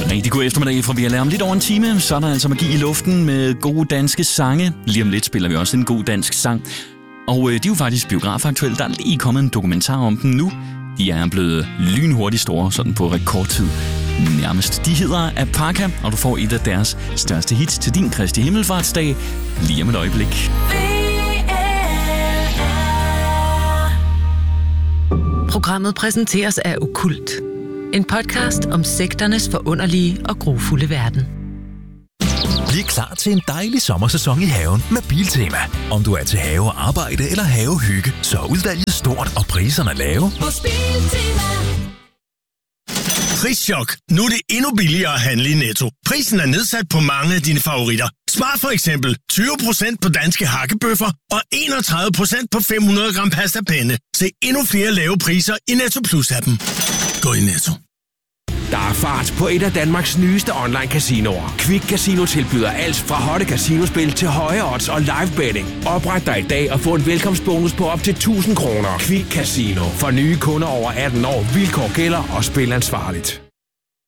Rigtig god eftermiddag, for vi har lavet om lidt over en time. Så er der altså magi i luften med gode danske sange. Lige om lidt spiller vi også en god dansk sang. Og de er jo faktisk biografaktuelle. Der er lige kommet en dokumentar om dem nu. De er blevet lynhurtigt store, sådan på rekordtid nærmest. De hedder Apaka, og du får et af deres største hits til din Kristi Himmelfartsdag lige om et øjeblik. Programmet præsenteres af Okkult. En podcast om sekternes forunderlige og grufulde verden. Bliv klar til en dejlig sommersæson i haven med Biltema. Om du er til havearbejde eller havehygge, så er udvalget stort og priserne lave. Hos Biltema. Prischok. Nu er det endnu billigere at handle i Netto. Prisen er nedsat på mange af dine favoritter. Spar for eksempel 20% på danske hakkebøffer og 31% på 500 gram pasta penne. Se endnu flere lave priser i Netto Plus-appen. Gå i Netto. Der er fart på et af Danmarks nyeste online-casinoer. Quick Casino tilbyder alt fra hotte casinospil til høje odds og live betting. Opret dig i dag og få en velkomstbonus på op til 1.000 kroner. Quick Casino. For nye kunder over 18 år. Vilkår gælder og spil ansvarligt.